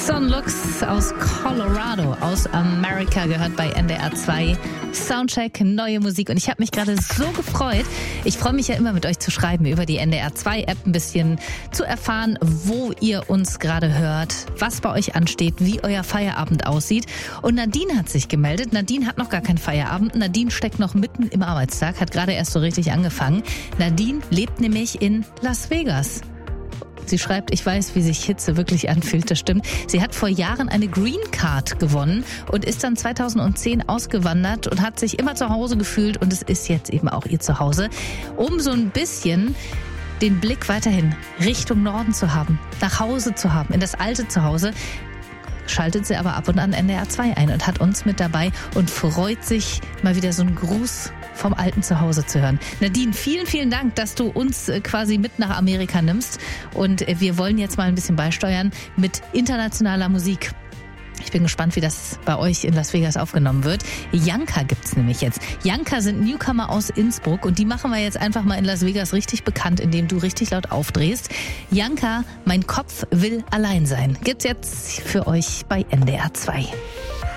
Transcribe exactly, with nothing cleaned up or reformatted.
Son Lux aus Colorado, aus Amerika, gehört bei N D R zwei. Soundcheck, neue Musik. Und ich habe mich gerade so gefreut. Ich freue mich ja immer, mit euch zu schreiben, über die N D R zwei App ein bisschen zu erfahren, wo ihr uns gerade hört, was bei euch ansteht, wie euer Feierabend aussieht. Und Nadine hat sich gemeldet. Nadine hat noch gar keinen Feierabend. Nadine steckt noch mitten im Arbeitstag, hat gerade erst so richtig angefangen. Nadine lebt nämlich in Las Vegas. Sie schreibt, ich weiß, wie sich Hitze wirklich anfühlt, das stimmt. Sie hat vor Jahren eine Green Card gewonnen und ist dann zweitausendzehn ausgewandert und hat sich immer zu Hause gefühlt und es ist jetzt eben auch ihr Zuhause, um so ein bisschen den Blick weiterhin Richtung Norden zu haben, nach Hause zu haben, in das alte Zuhause. Schaltet sie aber ab und an N D R zwei ein und hat uns mit dabei und freut sich, mal wieder so einen Gruß vom alten Zuhause zu hören. Nadine, vielen, vielen Dank, dass du uns quasi mit nach Amerika nimmst. Und wir wollen jetzt mal ein bisschen beisteuern mit internationaler Musik. Ich bin gespannt, wie das bei euch in Las Vegas aufgenommen wird. Janka gibt's nämlich jetzt. Janka sind Newcomer aus Innsbruck und die machen wir jetzt einfach mal in Las Vegas richtig bekannt, indem du richtig laut aufdrehst. Janka, mein Kopf will allein sein. Gibt's jetzt für euch bei N D R zwei.